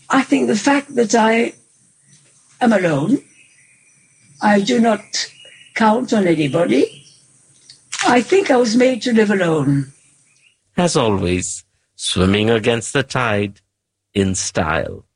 I think the fact that I am alone, I do not count on anybody. I think I was made to live alone. As always, swimming against the tide in style.